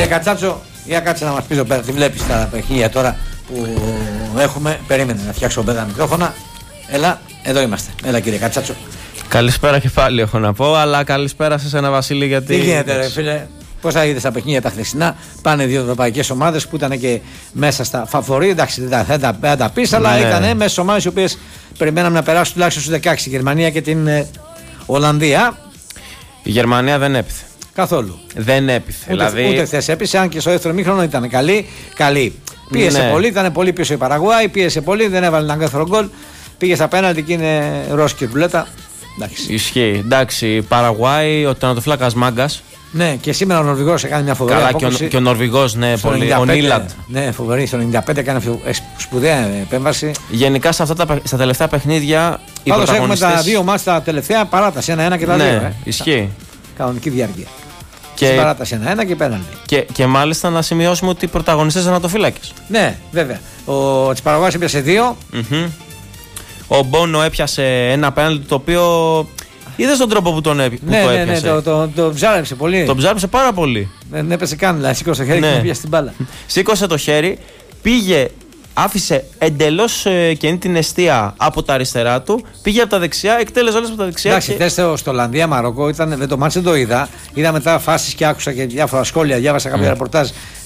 Κύριε Κατσάτσο, για κάτσε να μας πεις εδώ πέρα, τι βλέπεις τα παιχνίδια τώρα που έχουμε. Περίμενε να φτιάξω πέρα μικρόφωνα. Έλα, εδώ είμαστε. Έλα κύριε Κατσάτσο. Καλησπέρα και πάλι έχω να πω, αλλά καλησπέρα σε ένα Βασίλη γιατί... Τι γίνεται ρε φίλε, πώς θα είδες τα παιχνίδια τα χθεσινά? Πάνε δύο ευρωπαϊκές ομάδες που ήταν και μέσα στα φαβορί. Εντάξει, δεν τα πεις, αλλά ήταν μέσα ομάδες οι οποίες περιμέναμε να περάσουν τουλάχιστον στους 16. Η Γερμανία και την Ολλανδία. Η Γερμανία δεν έπιθε. Καθόλου. Δεν έπιθε. Ούτε χθες έπισε, αν και στο δεύτερο μήχρονο ήταν καλή. Πίεσε πολύ, ήταν πολύ πίσω η Παραγουάη, πίεσε πολύ, δεν έβαλε έναν καθαρό γκολ. Πήγε στα πέναλτι και είναι ρόσκι ρουλέτα. Ισχύει. Εντάξει, η Παραγουάη, ο τερματοφύλακας Μάγκας. Ναι, και σήμερα ο Νορβηγός έκανε μια φοβερή απόκριση. Και ο Νορβηγός, ναι, πολύ. Ο Νίλαντ. Ναι, φοβερή. Στο 95 έκανε σπουδαία επέμβαση. Γενικά στα τελευταία παιχνίδια. Πάντως έχουμε τα δύο μάτς τα τελευταία παράταση. 1-1 και τα δύο. Ναι, ισχύει. Κανονική διάρκεια. Και παράταση 1-1 και πέναλτι. Και μάλιστα να σημειώσουμε ότι οι πρωταγωνιστές τερματοφύλακες. Ναι, βέβαια. Ο της Παραγουάης έπιασε 2. Ο Μπόνο έπιασε ένα πέναλτι το οποίο. Είδες τον τρόπο που το έπιασε? Ναι, το ψάρεψε πολύ. Το ψάρεψε πάρα πολύ. Δεν έπεσε καν, δηλαδή σήκωσε το χέρι και πήγε στην μπάλα. Σήκωσε το χέρι, πήγε, άφησε εντελώς κενή την εστία από τα αριστερά του, πήγε από τα δεξιά, εκτέλεσε όλες από τα δεξιά. Εντάξει, χθες στο Ολλανδία Μαρόκο, το μάτς δεν το είδα. Είδα μετά φάσεις και άκουσα και διάφορα σχόλια, διάβασα κάποια ρεπορτάζ.